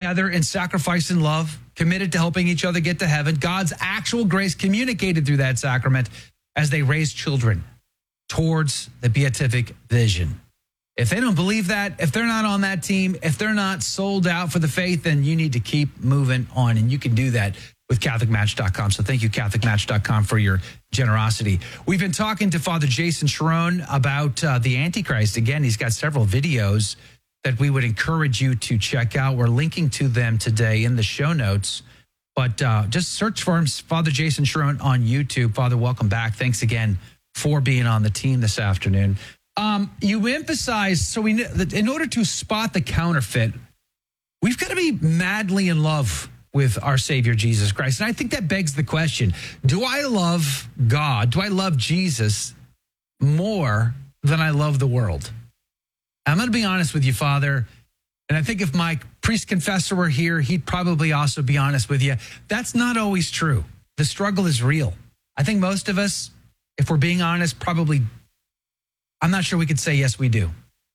together in sacrifice and love, committed to helping each other get to heaven. God's actual grace communicated through that sacrament as they raise children towards the beatific vision. If they don't believe that, if they're not on that team, if they're not sold out for the faith, then you need to keep moving on. And you can do that with CatholicMatch.com. So thank you, CatholicMatch.com, for your generosity. We've been talking to Father Jason Cherone about the Antichrist. Again, he's got several videos that we would encourage you to check out. We're linking to them today in the show notes. But just search for him, Father Jason Cherone, on YouTube. Father, welcome back. Thanks again for being on the team this afternoon. You emphasized, so in order to spot the counterfeit, we've got to be madly in love with our Savior, Jesus Christ. And I think that begs the question, do I love God? Do I love Jesus more than I love the world? I'm going to be honest with you, Father. And I think if my priest confessor were here, he'd probably also be honest with you. That's not always true. The struggle is real. I think most of us, if we're being honest, probably, I'm not sure we could say, yes, we do.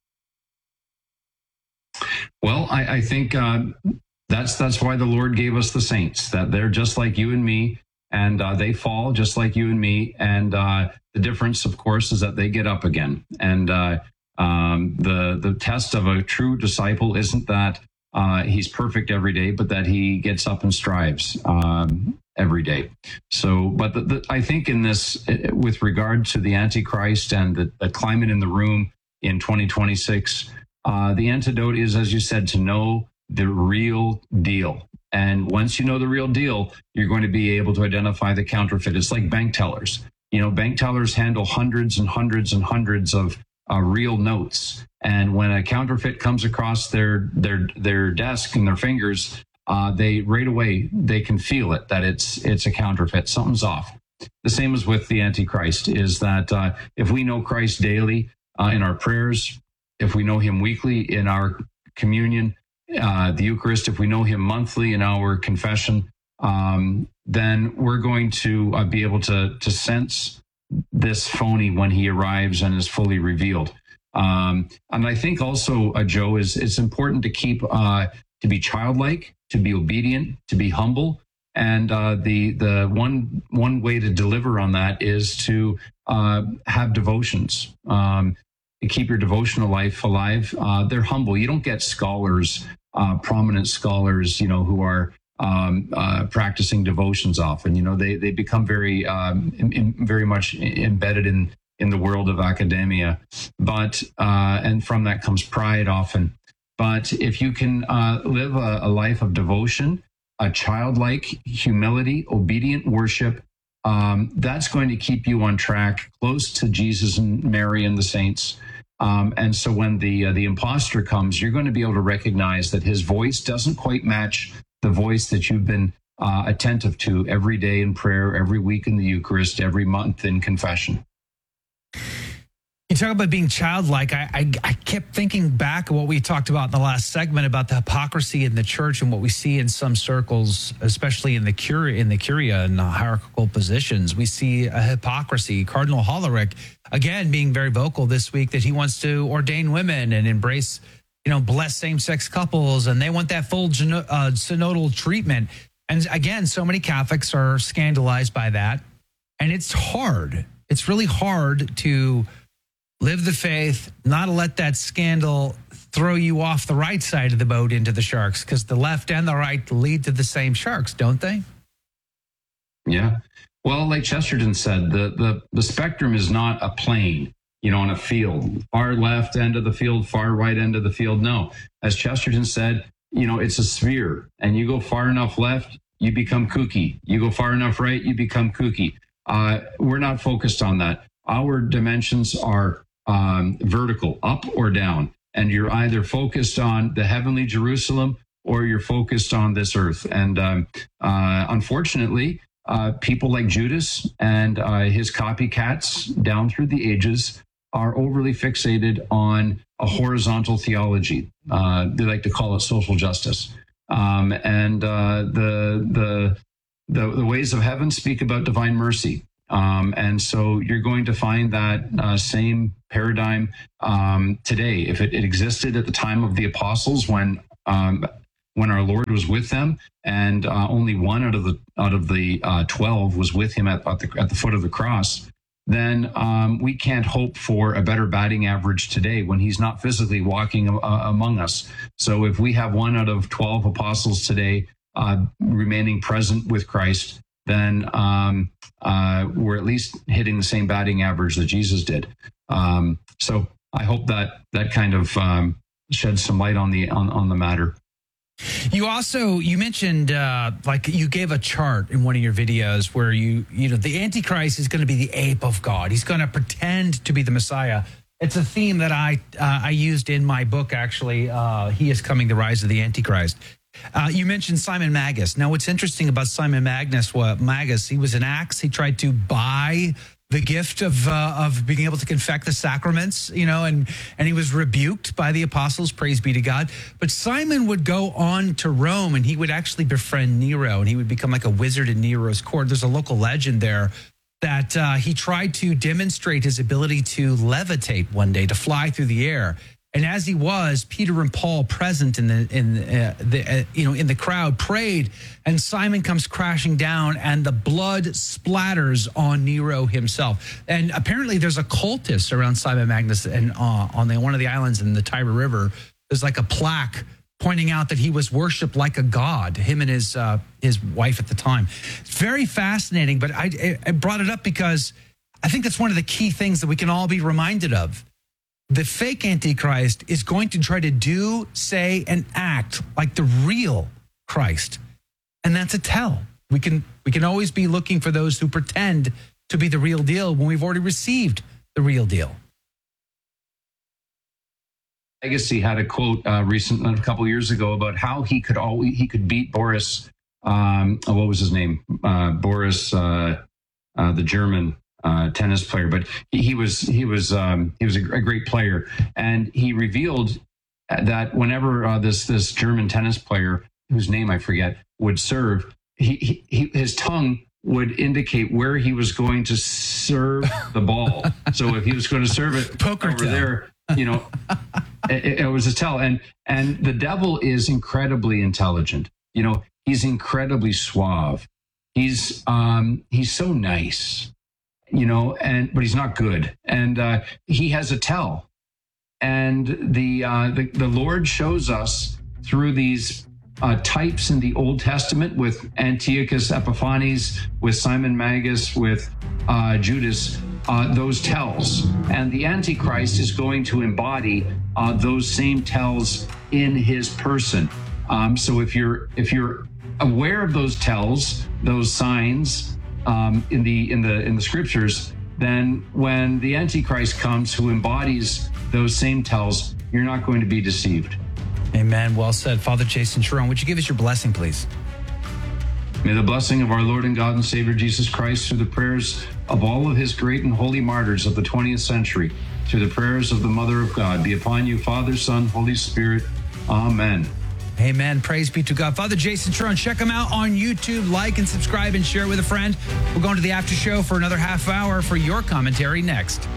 Well, I think that's why the Lord gave us the saints, that they're just like you and me, and they fall just like you and me. And the difference, of course, is that they get up again. And the test of a true disciple isn't that he's perfect every day, but that he gets up and strives every day. So, but I think in this, with regard to the Antichrist and the climate in the room in 2026, the antidote is, as you said, to know the real deal. And once you know the real deal, you're going to be able to identify the counterfeit. It's like bank tellers. You know, bank tellers handle hundreds and hundreds and hundreds of real notes. And when a counterfeit comes across their desk and their fingers, they right away, they can feel it, that it's a counterfeit. Something's off. The same as with the Antichrist, is that if we know Christ daily in our prayers, if we know him weekly in our communion, the Eucharist, if we know him monthly in our confession, then we're going to be able to sense this phony when he arrives and is fully revealed. And I think also, Joe, it's important to keep to be childlike, to be obedient, to be humble. And the one way to deliver on that is to have devotions. To keep your devotional life alive. They're humble. You don't get scholars, prominent scholars, who are practicing devotions often. They become very much embedded in the world of academia, but and from that comes pride often. But if you can live a life of devotion, a childlike humility, obedient worship, that's going to keep you on track, close to Jesus and Mary and the saints. And so when the imposter comes, you're going to be able to recognize that his voice doesn't quite match the voice that you've been attentive to every day in prayer, every week in the Eucharist, every month in confession. You talk about being childlike. I kept thinking back at what we talked about in the last segment about the hypocrisy in the church and what we see in some circles, especially in the curia and hierarchical positions. We see a hypocrisy. Cardinal Hollerich, again, being very vocal this week that he wants to ordain women and embrace, bless same-sex couples, and they want that full synodal treatment. And again, so many Catholics are scandalized by that. And it's hard. It's really hard to live the faith, not let that scandal throw you off the right side of the boat into the sharks, because the left and the right lead to the same sharks, don't they? Yeah. Well, like Chesterton said, the spectrum is not a plane, on a field, far left end of the field, far right end of the field. No, as Chesterton said, it's a sphere, and you go far enough left, you become kooky. You go far enough right, you become kooky. We're not focused on that. Our dimensions are vertical, up or down, and you're either focused on the heavenly Jerusalem or you're focused on this earth. And unfortunately, people like Judas and his copycats down through the ages are overly fixated on a horizontal theology. They like to call it social justice. And the ways of heaven speak about divine mercy. And so you're going to find that same paradigm today. If it existed at the time of the apostles, when when our Lord was with them, and only one out of the 12 was with him at the foot of the cross, then we can't hope for a better batting average today when he's not physically walking among us. So if we have 1 out of 12 apostles today remaining present with Christ, then we're at least hitting the same batting average that Jesus did. So I hope that kind of sheds some light on the matter. You mentioned like you gave a chart in one of your videos where you know the Antichrist is going to be the ape of God. He's going to pretend to be the Messiah. It's a theme that I used in my book, actually. He is Coming, the Rise of the Antichrist. You mentioned Simon Magus. Now, what's interesting about Simon Magus, he was an axe. He tried to buy the gift of being able to confect the sacraments, and he was rebuked by the apostles, praise be to God. But Simon would go on to Rome, and he would actually befriend Nero, and he would become like a wizard in Nero's court. There's a local legend there that he tried to demonstrate his ability to levitate one day, to fly through the air. And as he was, Peter and Paul, present in the crowd, prayed, and Simon comes crashing down, and the blood splatters on Nero himself. And apparently, there's a cultist around Simon Magus, and on one of the islands in the Tiber River, there's like a plaque pointing out that he was worshipped like a god. Him and his wife at the time. It's very fascinating. But I brought it up because I think that's one of the key things that we can all be reminded of. The fake Antichrist is going to try to do, say, and act like the real Christ. And that's a tell. We can always be looking for those who pretend to be the real deal when we've already received the real deal. Legacy had a quote recently, a couple of years ago, about how he could beat Boris. What was his name? Boris, the German tennis player, but he was a great player, and he revealed that whenever this German tennis player, whose name I forget, would serve, his tongue would indicate where he was going to serve the ball. So if he was going to serve it Poker over tell. there, it was a tell. And the devil is incredibly intelligent. He's incredibly suave. He's so nice. But he's not good, and he has a tell, and the Lord shows us through these types in the Old Testament with Antiochus Epiphanes, with Simon Magus, with Judas, those tells, and the Antichrist is going to embody those same tells in his person. So if you're aware of those tells, those signs, in the scriptures, then when the Antichrist comes, who embodies those same tells, you're not going to be deceived. Amen. Well said. Father Jason Cherone, would you give us your blessing, please? May the blessing of our Lord and God and Savior Jesus Christ, through the prayers of all of his great and holy martyrs of the 20th century, through the prayers of the Mother of God, be upon you, Father, Son, Holy Spirit. Amen. Amen. Praise be to God. Father Jason Cherone, check him out on YouTube. Like and subscribe and share with a friend. We're going to the after show for another half hour for your commentary next.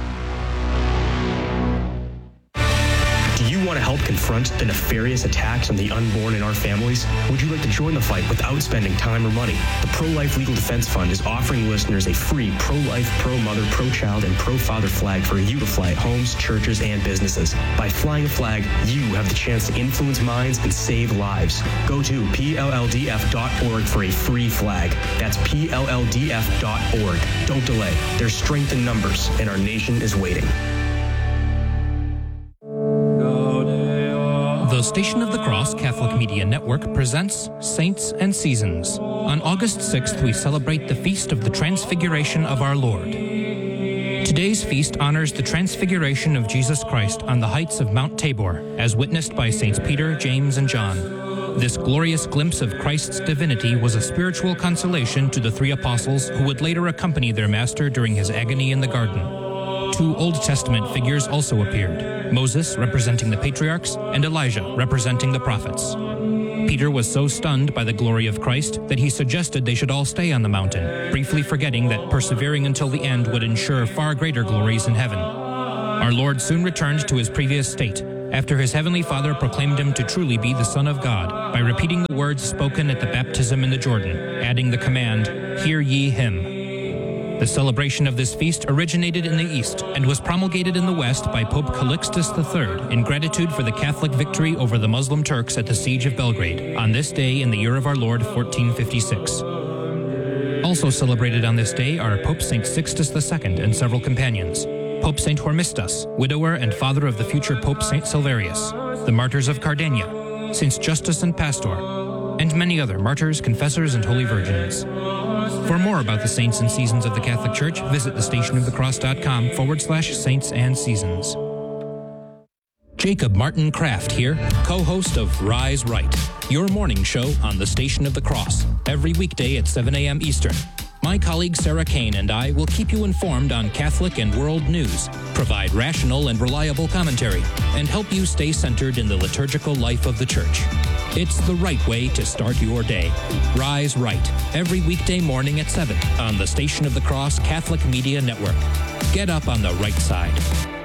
Do you want to help confront the nefarious attacks on the unborn in our families? Would you like to join the fight without spending time or money? The Pro-Life Legal Defense Fund is offering listeners a free pro-life, pro-mother, pro-child, and pro-father flag for you to fly at homes, churches, and businesses. By flying a flag, you have the chance to influence minds and save lives. Go to PLLDF.org for a free flag. That's PLLDF.org. Don't delay. There's strength in numbers, and our nation is waiting. The Station of the Cross Catholic Media Network presents Saints and Seasons. On August 6th, we celebrate the Feast of the Transfiguration of our Lord. Today's feast honors the transfiguration of Jesus Christ on the heights of Mount Tabor, as witnessed by Saints Peter, James, and John. This glorious glimpse of Christ's divinity was a spiritual consolation to the 3 apostles who would later accompany their master during his agony in the garden. 2 Old Testament figures also appeared, Moses representing the patriarchs and Elijah representing the prophets. Peter was so stunned by the glory of Christ that he suggested they should all stay on the mountain, briefly forgetting that persevering until the end would ensure far greater glories in heaven. Our Lord soon returned to his previous state, after his heavenly Father proclaimed him to truly be the Son of God by repeating the words spoken at the baptism in the Jordan, adding the command, "Hear ye him." The celebration of this feast originated in the East and was promulgated in the West by Pope Calixtus III in gratitude for the Catholic victory over the Muslim Turks at the Siege of Belgrade on this day in the year of our Lord 1456. Also celebrated on this day are Pope St. Sixtus II and several companions, Pope St. Hormisdas, widower and father of the future Pope St. Silverius, the martyrs of Cardennia, Saints Justus and Pastor, and many other martyrs, confessors, and holy virgins. For more about the saints and seasons of the Catholic Church, visit thestationofthecross.com/saints and seasons. Jacob Martin Kraft here, co-host of Rise Right, your morning show on the Station of the Cross, every weekday at 7 a.m. Eastern. My colleague Sarah Kane and I will keep you informed on Catholic and world news, provide rational and reliable commentary, and help you stay centered in the liturgical life of the Church. It's the right way to start your day. Rise Right, every weekday morning at 7 on the Station of the Cross Catholic Media Network. Get up on the right side.